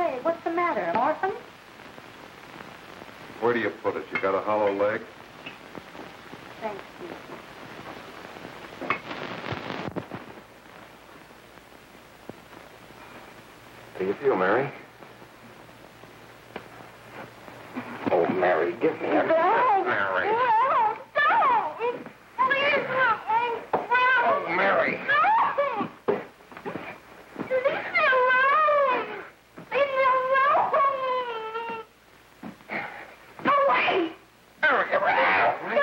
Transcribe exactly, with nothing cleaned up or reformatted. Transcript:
Say, what's the matter? An orphan? Where do you put it? You got a hollow leg? Thanks, Steve. How do you feel, Mary? Oh, Mary, give me a...